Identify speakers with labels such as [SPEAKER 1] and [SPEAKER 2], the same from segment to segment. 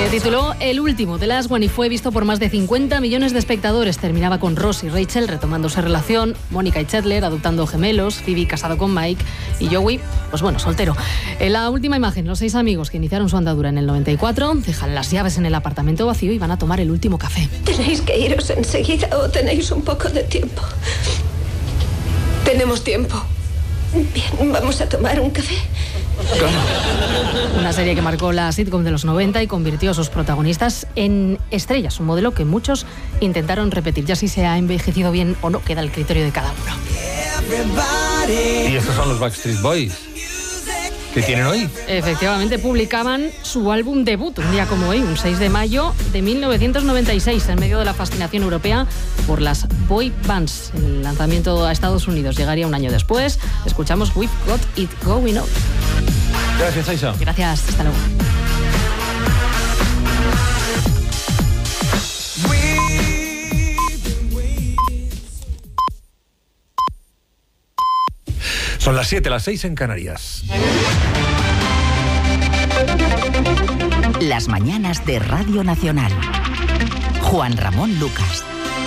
[SPEAKER 1] Se tituló El último de Last One y fue visto por más de 50 millones de espectadores. Terminaba con Ross y Rachel retomándose relación, Mónica y Chandler adoptando gemelos, Phoebe casado con Mike y Joey, pues bueno, soltero. En la última imagen, los 6 amigos que iniciaron su andadura en el 94 dejan las llaves en el apartamento vacío y van a tomar el último café.
[SPEAKER 2] ¿Tenéis que iros enseguida o tenéis un poco de tiempo? Tenemos tiempo. Bien, ¿vamos a tomar un café?
[SPEAKER 1] Una serie que marcó la sitcom de los 90 y convirtió a sus protagonistas en estrellas, un modelo que muchos intentaron repetir. Ya si se ha envejecido bien o no, queda el criterio de cada uno.
[SPEAKER 3] Y estos son los Backstreet Boys. ¿Qué tienen hoy?
[SPEAKER 1] Efectivamente, publicaban su álbum debut, un día como hoy, un 6 de mayo de 1996, en medio de la fascinación europea por las boy bands. El lanzamiento a Estados Unidos llegaría un año después. Escuchamos We've Got It Going On.
[SPEAKER 3] Gracias, Aisha.
[SPEAKER 1] Gracias, hasta luego.
[SPEAKER 3] Son las 7, las 6 en Canarias.
[SPEAKER 4] Las mañanas de Radio Nacional. Juan Ramón Lucas.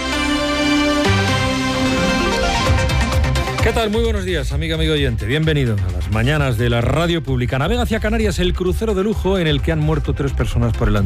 [SPEAKER 3] ¿Qué tal? Muy buenos días, amigo oyente. Bienvenido a las mañanas de la radio pública. Navega hacia Canarias el crucero de lujo en el que han muerto 3 personas por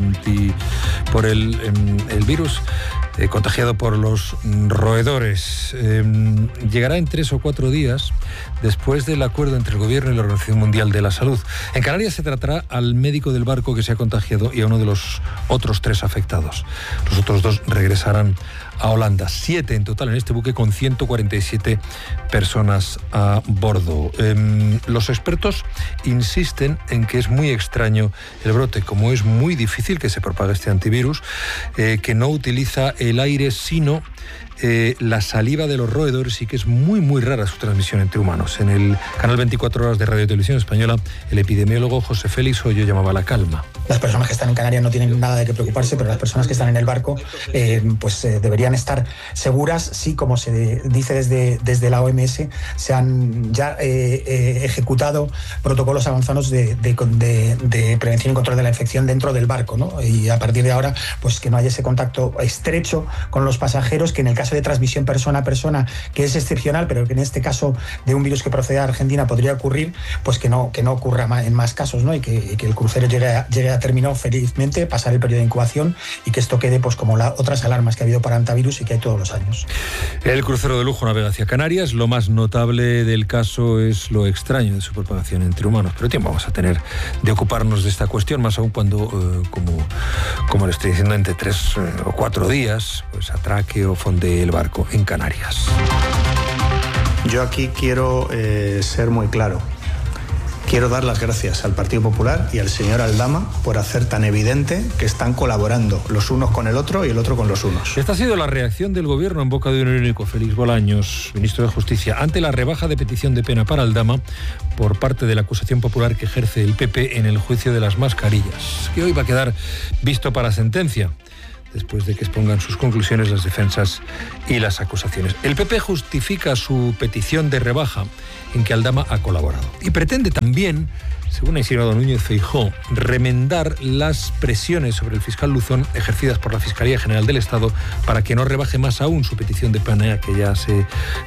[SPEAKER 3] el virus contagiado por los roedores. Llegará en 3 o 4 días después del acuerdo entre el Gobierno y la Organización Mundial de la Salud. En Canarias se tratará al médico del barco que se ha contagiado y a uno de los otros 3 afectados. Los otros 2 regresarán a Holanda. 7 en total en este buque con 147 personas a bordo. Los expertos insisten en que es muy extraño el brote, como es muy difícil que se propague este antivirus, que no utiliza el aire sino la saliva de los roedores y que es muy muy rara su transmisión entre humanos. En el canal 24 horas de Radio y Televisión Española, el epidemiólogo José Félix Hoyo llamaba a la calma.
[SPEAKER 5] Las personas que están en Canarias no tienen nada de qué preocuparse, pero las personas que están en el barco deberían estar seguras. Sí, como se dice desde la OMS, se han ya ejecutado protocolos avanzados de prevención y control de la infección dentro del barco, ¿no? Y a partir de ahora, pues que no haya ese contacto estrecho con los pasajeros, que en el caso de transmisión persona a persona, que es excepcional, pero que en este caso de un virus que procede de Argentina podría ocurrir, pues que no ocurra en más casos, ¿no? Y que el crucero llegue a término felizmente, pasar el periodo de incubación y que esto quede pues como otras alarmas que ha habido para antivirus y que hay todos los años.
[SPEAKER 3] El crucero de lujo navega hacia Canarias. Lo más notable del caso es lo extraño de su propagación entre humanos, pero tiempo vamos a tener de ocuparnos de esta cuestión, más aún cuando, como le estoy diciendo, entre 3 o 4 días pues atraque o fondee el barco en Canarias.
[SPEAKER 6] Yo aquí quiero ser muy claro. Quiero dar las gracias al Partido Popular y al señor Aldama por hacer tan evidente que están colaborando los unos con el otro y el otro con los unos.
[SPEAKER 3] Esta ha sido la reacción del Gobierno en boca de un único, Félix Bolaños, ministro de Justicia, ante la rebaja de petición de pena para Aldama por parte de la acusación popular que ejerce el PP en el juicio de las mascarillas, que hoy va a quedar visto para sentencia, después de que expongan sus conclusiones las defensas y las acusaciones. El PP justifica su petición de rebaja en que Aldama ha colaborado y pretende también, según ha insinuado Núñez Feijóo, remendar las presiones sobre el fiscal Luzón ejercidas por la Fiscalía General del Estado para que no rebaje más aún su petición de pena, que ya se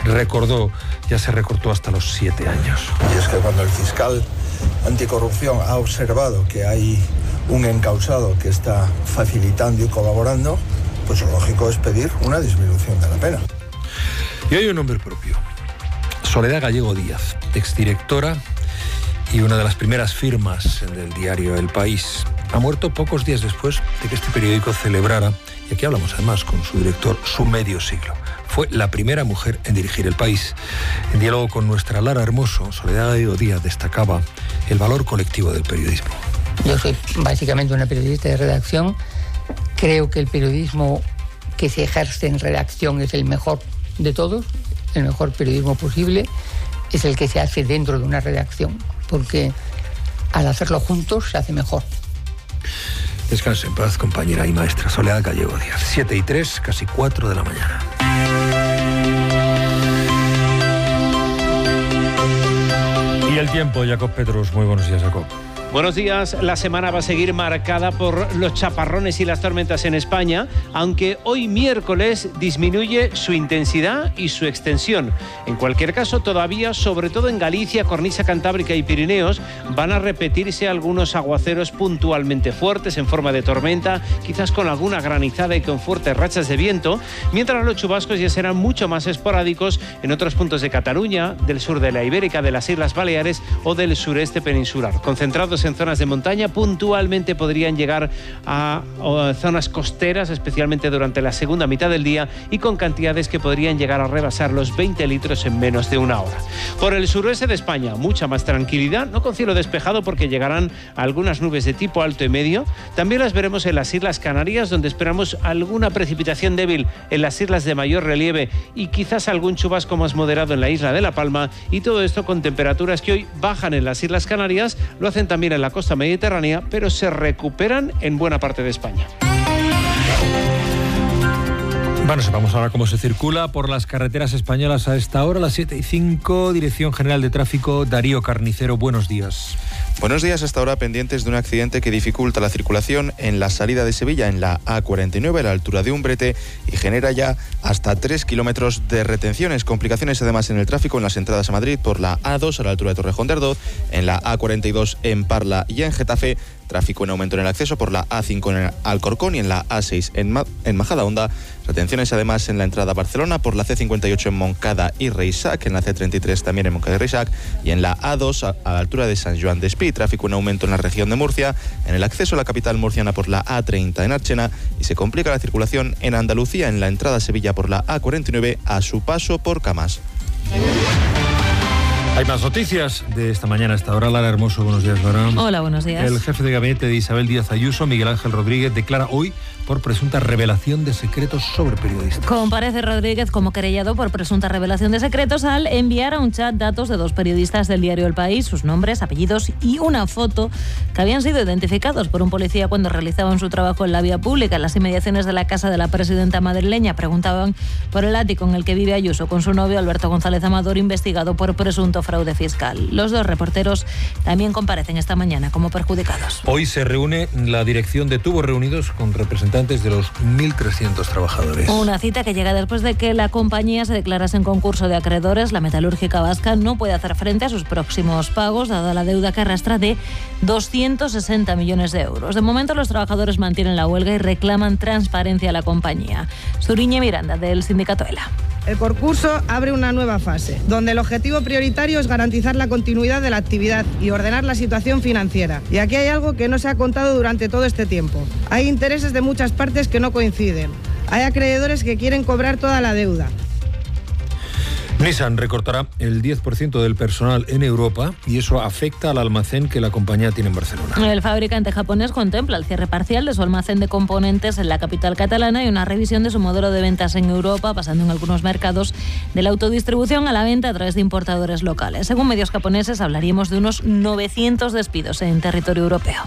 [SPEAKER 3] recortó hasta los 7 años.
[SPEAKER 7] Y es que cuando el fiscal anticorrupción ha observado que hay un encausado que está facilitando y colaborando, pues lo lógico es pedir una disminución de la pena.
[SPEAKER 3] Y hay un nombre propio: Soledad Gallego Díaz, exdirectora y una de las primeras firmas del diario El País. Ha muerto pocos días después de que este periódico celebrara, y aquí hablamos además con su director, su medio siglo. Fue la primera mujer en dirigir El País. En diálogo con nuestra Lara Hermoso, Soledad Gallego Díaz destacaba el valor colectivo del periodismo.
[SPEAKER 8] Yo soy básicamente una periodista de redacción. Creo que el periodismo que se ejerce en redacción es el mejor de todos, el mejor periodismo posible, es el que se hace dentro de una redacción, porque al hacerlo juntos se hace mejor.
[SPEAKER 3] Descanse en paz, compañera y maestra Soledad Gallego Díaz. 7:03, casi 4 de la mañana. Y el tiempo, Jacob Petrus. Muy buenos días, Jacob.
[SPEAKER 9] Buenos días. La semana va a seguir marcada por los chaparrones y las tormentas en España, aunque hoy miércoles disminuye su intensidad y su extensión. En cualquier caso, todavía, sobre todo en Galicia, Cornisa Cantábrica y Pirineos, van a repetirse algunos aguaceros puntualmente fuertes en forma de tormenta, quizás con alguna granizada y con fuertes rachas de viento, mientras los chubascos ya serán mucho más esporádicos en otros puntos de Cataluña, del sur de la Ibérica, de las Islas Baleares o del sureste peninsular. Concentrados en zonas de montaña, puntualmente podrían llegar a zonas costeras, especialmente durante la segunda mitad del día, y con cantidades que podrían llegar a rebasar los 20 litros en menos de una hora. Por el suroeste de España, mucha más tranquilidad, no con cielo despejado porque llegarán algunas nubes de tipo alto y medio. También las veremos en las Islas Canarias, donde esperamos alguna precipitación débil en las islas de mayor relieve y quizás algún chubasco más moderado en la isla de La Palma, y todo esto con temperaturas que hoy bajan en las Islas Canarias, lo hacen también en la costa mediterránea, pero se recuperan en buena parte de España.
[SPEAKER 3] Bueno, sepamos ahora cómo se circula por las carreteras españolas a esta hora, las 7:05, Dirección General de Tráfico, Darío Carnicero, buenos días.
[SPEAKER 10] Buenos días, hasta ahora pendientes de un accidente que dificulta la circulación en la salida de Sevilla, en la A49, a la altura de Umbrete, y genera ya hasta 3 kilómetros de retenciones. Complicaciones además en el tráfico en las entradas a Madrid por la A2 a la altura de Torrejón de Ardoz, en la A42 en Parla y en Getafe. Tráfico en aumento en el acceso por la A5 en Alcorcón y en la A6 en Majadahonda. Retenciones además en la entrada a Barcelona por la C58 en Moncada y Reixac, en la C33 también en Moncada y Reixac, y en la A2 a la altura de Sant Joan d'Espí. Tráfico en aumento en la región de Murcia, en el acceso a la capital murciana por la A30 en Archena, y se complica la circulación en Andalucía en la entrada a Sevilla por la A49 a su paso por Camas.
[SPEAKER 3] Hay más noticias de esta mañana. Hasta ahora, Lara Hermoso. Buenos días, Lara.
[SPEAKER 1] Hola, buenos días.
[SPEAKER 3] El jefe de gabinete de Isabel Díaz Ayuso, Miguel Ángel Rodríguez, declara hoy por presunta revelación de secretos sobre periodistas.
[SPEAKER 1] Comparece Rodríguez como querellado por presunta revelación de secretos al enviar a un chat datos de 2 periodistas del diario El País, sus nombres, apellidos y una foto que habían sido identificados por un policía cuando realizaban su trabajo en la vía pública. En las inmediaciones de la casa de la presidenta madrileña preguntaban por el ático en el que vive Ayuso con su novio Alberto González Amador, investigado por presunto fraude fiscal. Los 2 reporteros también comparecen esta mañana como perjudicados.
[SPEAKER 3] Hoy se reúne la dirección de Tubos Reunidos con representantes de los 1.300 trabajadores.
[SPEAKER 1] Una cita que llega después de que la compañía se declarase en concurso de acreedores. La metalúrgica vasca no puede hacer frente a sus próximos pagos, dada la deuda que arrastra de 260 millones de euros. De momento, los trabajadores mantienen la huelga y reclaman transparencia a la compañía. Suriñe Miranda, del sindicato ELA.
[SPEAKER 11] El concurso abre una nueva fase, donde el objetivo prioritario es garantizar la continuidad de la actividad y ordenar la situación financiera. Y aquí hay algo que no se ha contado durante todo este tiempo. Hay intereses de muchas partes que no coinciden. Hay acreedores que quieren cobrar toda la deuda.
[SPEAKER 3] Nissan recortará el 10% del personal en Europa y eso afecta al almacén que la compañía tiene en Barcelona.
[SPEAKER 1] El fabricante japonés contempla el cierre parcial de su almacén de componentes en la capital catalana y una revisión de su modelo de ventas en Europa, pasando en algunos mercados de la autodistribución a la venta a través de importadores locales. Según medios japoneses, hablaríamos de unos 900 despidos en territorio europeo.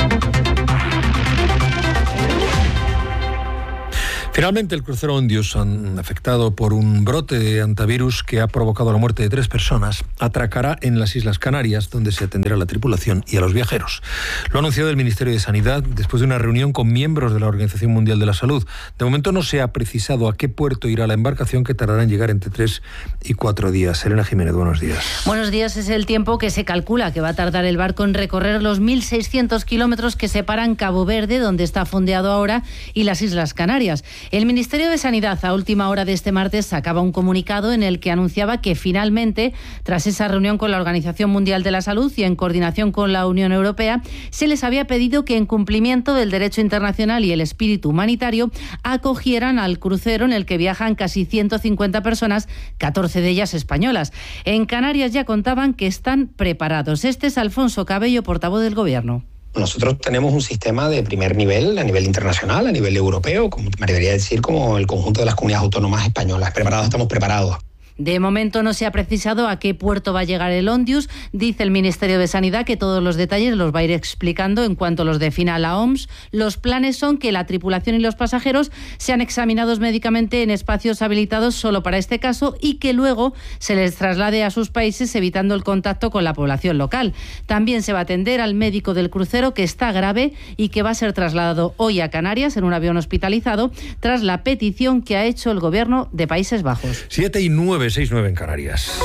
[SPEAKER 3] Finalmente, el crucero Ondius, afectado por un brote de antivirus que ha provocado la muerte de 3 personas, atracará en las Islas Canarias, donde se atenderá a la tripulación y a los viajeros. Lo ha anunciado el Ministerio de Sanidad después de una reunión con miembros de la Organización Mundial de la Salud. De momento no se ha precisado a qué puerto irá la embarcación, que tardará en llegar entre 3 y 4 días. Elena Jiménez, buenos días.
[SPEAKER 12] Buenos días. Es el tiempo que se calcula que va a tardar el barco en recorrer los 1.600 kilómetros que separan Cabo Verde, donde está fondeado ahora, y las Islas Canarias. El Ministerio de Sanidad a última hora de este martes sacaba un comunicado en el que anunciaba que finalmente, tras esa reunión con la Organización Mundial de la Salud y en coordinación con la Unión Europea, se les había pedido que, en cumplimiento del derecho internacional y el espíritu humanitario, acogieran al crucero en el que viajan casi 150 personas, 14 de ellas españolas. En Canarias ya contaban que están preparados. Este es Alfonso Cabello, portavoz del Gobierno.
[SPEAKER 13] Nosotros tenemos un sistema de primer nivel, a nivel internacional, a nivel europeo, como me debería decir, como el conjunto de las comunidades autónomas españolas. Preparados, estamos preparados.
[SPEAKER 12] De momento no se ha precisado a qué puerto va a llegar el Ondius. Dice el Ministerio de Sanidad que todos los detalles los va a ir explicando en cuanto los defina la OMS. Los planes son que la tripulación y los pasajeros sean examinados médicamente en espacios habilitados solo para este caso y que luego se les traslade a sus países evitando el contacto con la población local. También se va a atender al médico del crucero que está grave y que va a ser trasladado hoy a Canarias en un avión hospitalizado tras la petición que ha hecho el gobierno de Países Bajos.
[SPEAKER 3] 7:09, 6:09 en Canarias.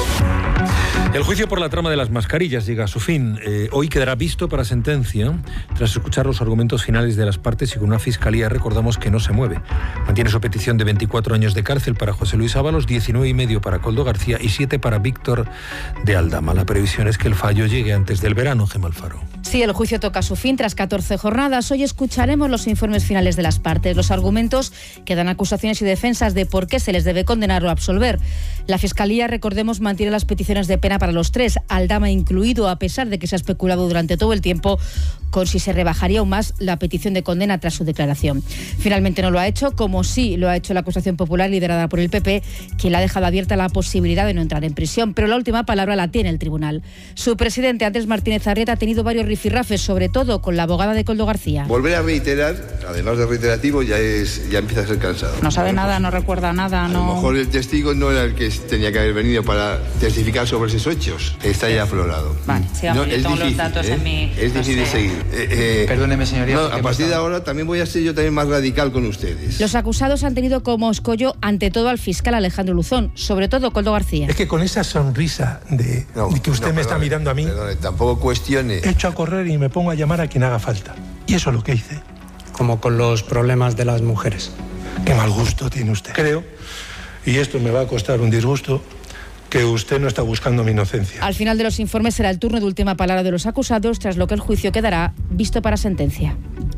[SPEAKER 3] El juicio por la trama de las mascarillas llega a su fin. Hoy quedará visto para sentencia tras escuchar los argumentos finales de las partes y con una fiscalía, recordamos, que no se mueve. Mantiene su petición de 24 años de cárcel para José Luis Ábalos, 19,5 para Koldo García y 7 para Víctor de Aldama. La previsión es que el fallo llegue antes del verano, Gemma Alfaro.
[SPEAKER 14] Sí, el juicio toca su fin tras 14 jornadas. Hoy escucharemos los informes finales de las partes, los argumentos que dan acusaciones y defensas de por qué se les debe condenar o absolver. La Fiscalía, recordemos, mantiene las peticiones de pena para los tres, Aldama incluido, a pesar de que se ha especulado durante todo el tiempo con si se rebajaría aún más la petición de condena tras su declaración. Finalmente no lo ha hecho, como sí lo ha hecho la acusación popular liderada por el PP, quien le ha dejado abierta la posibilidad de no entrar en prisión, pero la última palabra la tiene el tribunal. Su presidente, Andrés Martínez Arrieta, ha tenido varios rifirrafes, sobre todo con la abogada de Koldo García.
[SPEAKER 15] Volver a reiterar, además de reiterativo, ya empieza a ser cansado.
[SPEAKER 14] No sabe nada, no recuerda nada,
[SPEAKER 15] A lo mejor el testigo no era el que tenía que haber venido para testificar sobre esos hechos. Está ya aflorado.
[SPEAKER 14] Vale, sigamos, yo tengo los datos en mi...
[SPEAKER 15] Es difícil seguir.
[SPEAKER 16] Perdóneme, señoría.
[SPEAKER 15] No, a partir de ahora también voy a ser yo también más radical con ustedes.
[SPEAKER 14] Los acusados han tenido como escollo ante todo al fiscal Alejandro Luzón, sobre todo Koldo García.
[SPEAKER 16] Es que con esa sonrisa de que usted me está mirando a mí,
[SPEAKER 15] tampoco cuestione.
[SPEAKER 16] Echo a correr y me pongo a llamar a quien haga falta. Y eso es lo que hice.
[SPEAKER 17] Como con los problemas de las mujeres.
[SPEAKER 16] Qué mal gusto tiene usted. Creo, y esto me va a costar un disgusto, que usted no está buscando mi inocencia.
[SPEAKER 14] Al final de los informes será el turno de última palabra de los acusados, tras lo que el juicio quedará visto para sentencia.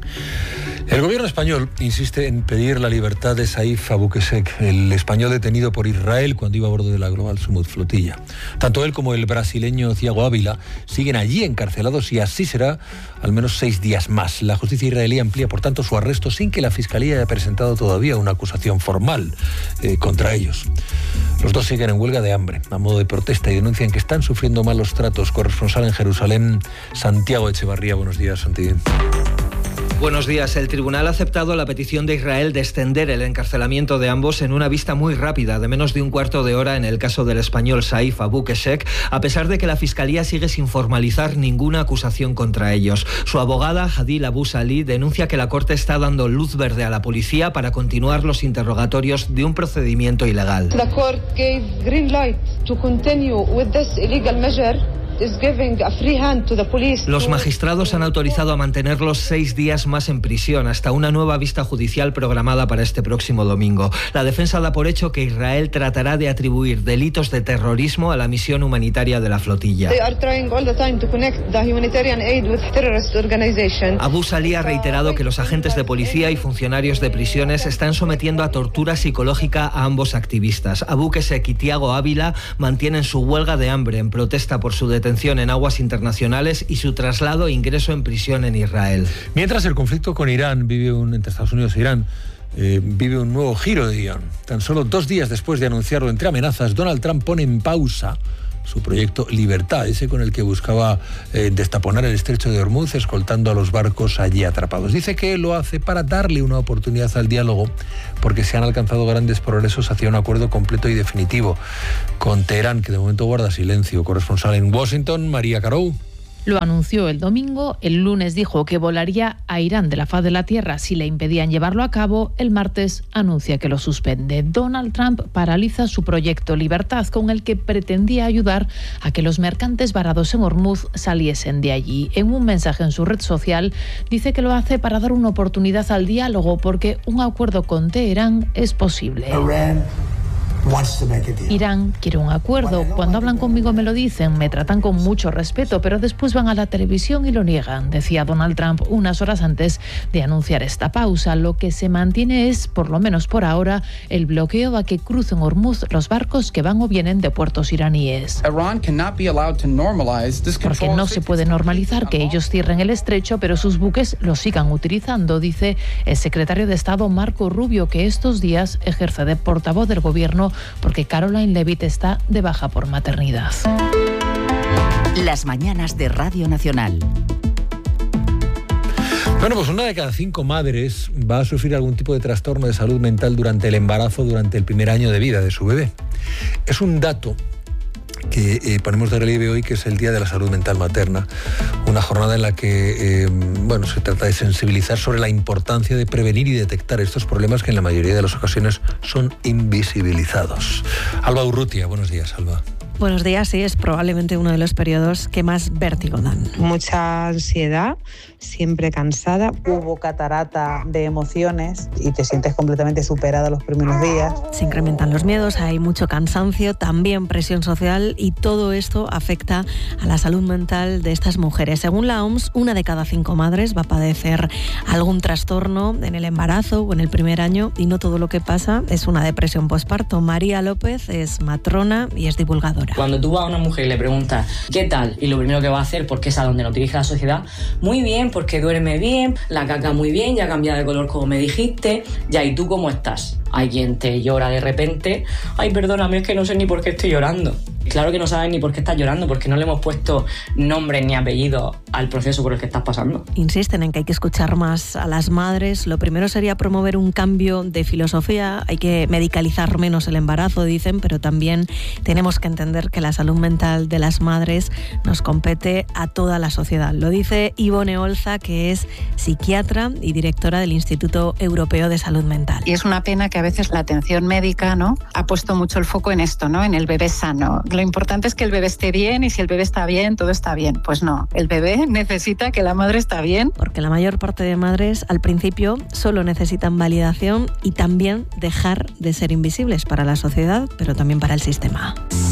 [SPEAKER 3] El gobierno español insiste en pedir la libertad de Saif Abu Qusseq, el español detenido por Israel cuando iba a bordo de la Global Sumud flotilla. Tanto él como el brasileño Thiago Ávila siguen allí encarcelados y así será al menos 6 días más. La justicia israelí amplía, por tanto, su arresto sin que la Fiscalía haya presentado todavía una acusación formal contra ellos. Los dos siguen en huelga de hambre, a modo de protesta, y denuncian que están sufriendo malos tratos. Corresponsal en Jerusalén, Santiago Echevarría. Buenos días, Santi.
[SPEAKER 18] Buenos días. El tribunal ha aceptado la petición de Israel de extender el encarcelamiento de ambos en una vista muy rápida, de menos de un cuarto de hora en el caso del español Saif Abu Qusseq, a pesar de que la Fiscalía sigue sin formalizar ninguna acusación contra ellos. Su abogada, Hadil Abu Salih, denuncia que la Corte está dando luz verde a la policía para continuar los interrogatorios de un procedimiento ilegal.
[SPEAKER 19] The court gave green light to continue with this illegal measure.
[SPEAKER 18] Los magistrados han autorizado a mantenerlos 6 días más en prisión, hasta una nueva vista judicial programada para este próximo domingo. La defensa da por hecho que Israel tratará de atribuir delitos de terrorismo a la misión humanitaria de la flotilla. Abu Salih ha reiterado que los agentes de policía y funcionarios de prisiones están sometiendo a tortura psicológica a ambos activistas. Abu Qusseq y Thiago Ávila mantienen su huelga de hambre en protesta por su detención en aguas internacionales y su traslado e ingreso en prisión en Israel.
[SPEAKER 3] Mientras el conflicto con Irán entre Estados Unidos e Irán vive un nuevo giro de guión. Tan solo 2 días después de anunciarlo entre amenazas, Donald Trump pone en pausa su proyecto Libertad, ese con el que buscaba destaponar el estrecho de Hormuz, escoltando a los barcos allí atrapados. Dice que lo hace para darle una oportunidad al diálogo, porque se han alcanzado grandes progresos hacia un acuerdo completo y definitivo con Teherán, que de momento guarda silencio. Corresponsal en Washington, María Carou.
[SPEAKER 20] Lo anunció el domingo, el lunes dijo que volaría a Irán de la faz de la tierra si le impedían llevarlo a cabo, el martes anuncia que lo suspende. Donald Trump paraliza su proyecto Libertad, con el que pretendía ayudar a que los mercantes varados en Hormuz saliesen de allí. En un mensaje en su red social dice que lo hace para dar una oportunidad al diálogo, porque un acuerdo con Teherán es posible. Irán quiere un acuerdo. Cuando hablan conmigo me lo dicen, me tratan con mucho respeto, pero después van a la televisión y lo niegan, decía Donald Trump unas horas antes de anunciar esta pausa. Lo que se mantiene es, por lo menos por ahora, el bloqueo a que crucen Hormuz los barcos que van o vienen de puertos iraníes. Porque no se puede normalizar que ellos cierren el estrecho, pero sus buques lo sigan utilizando, dice el secretario de Estado Marco Rubio, que estos días ejerce de portavoz del gobierno porque Caroline Levitt está de baja por maternidad.
[SPEAKER 4] Las mañanas de Radio Nacional.
[SPEAKER 3] Bueno, pues 1 de cada 5 madres va a sufrir algún tipo de trastorno de salud mental durante el embarazo, durante el primer año de vida de su bebé. Es un dato que ponemos de relieve hoy, que es el Día de la Salud Mental Materna, una jornada en la que se trata de sensibilizar sobre la importancia de prevenir y detectar estos problemas que en la mayoría de las ocasiones son invisibilizados. Alba Urrutia, buenos días, Alba.
[SPEAKER 21] Buenos días, sí, es probablemente uno de los periodos que más vértigo dan.
[SPEAKER 22] Mucha ansiedad, siempre cansada. Hubo catarata de emociones y te sientes completamente superada los primeros días.
[SPEAKER 21] Se incrementan los miedos, hay mucho cansancio, también presión social y todo esto afecta a la salud mental de estas mujeres. Según la OMS, 1 de cada 5 madres va a padecer algún trastorno en el embarazo o en el primer año y no todo lo que pasa es una depresión posparto. María López es matrona y es divulgadora.
[SPEAKER 23] Cuando tú vas a una mujer y le preguntas ¿qué tal? Y lo primero que va a hacer, porque es a donde nos dirige la sociedad, muy bien, porque duerme bien, la caca muy bien, ya ha cambiado de color como me dijiste, ya, ¿y tú cómo estás? Hay quien te llora de repente, ay, perdóname, es que no sé ni por qué estoy llorando. Claro que no sabes ni por qué estás llorando, porque no le hemos puesto nombre ni apellido al proceso por el que estás pasando.
[SPEAKER 21] Insisten en que hay que escuchar más a las madres. Lo primero sería promover un cambio de filosofía. Hay que medicalizar menos el embarazo, dicen, pero también tenemos que entender que la salud mental de las madres nos compete a toda la sociedad. Lo dice Ivone Olza, que es psiquiatra y directora del Instituto Europeo de Salud Mental.
[SPEAKER 24] Y es una pena que a veces la atención médica, ¿no?, ha puesto mucho el foco en esto, ¿no?, en el bebé sano. Lo importante es que el bebé esté bien y si el bebé está bien, todo está bien. Pues no, el bebé necesita que la madre está bien.
[SPEAKER 21] Porque la mayor parte de madres al principio solo necesitan validación y también dejar de ser invisibles para la sociedad, pero también para el sistema.